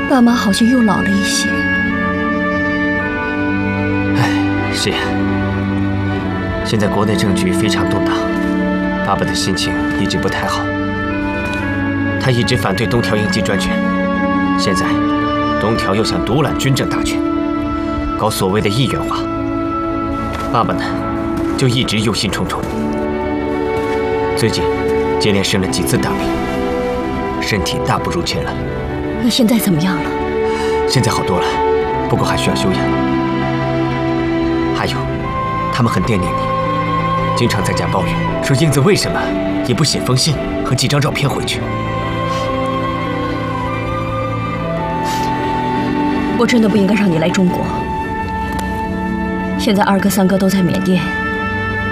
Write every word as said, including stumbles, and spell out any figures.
爸妈好像又老了一些。 哎，是呀。现在国内政局非常动荡，爸爸的心情一直不太好。他一直反对东条英机专权，现在东条又想独揽军政大权，搞所谓的一元化。爸爸呢，就一直忧心忡忡。最近接连生了几次大病，身体大不如前了。 那现在怎么样了？ 现在好多了，不过还需要休养。还有，他们很惦念你，经常在家抱怨说英子为什么也不写封信和几张照片回去。 我真的不应该让你来中国。现在二哥、三哥都在缅甸，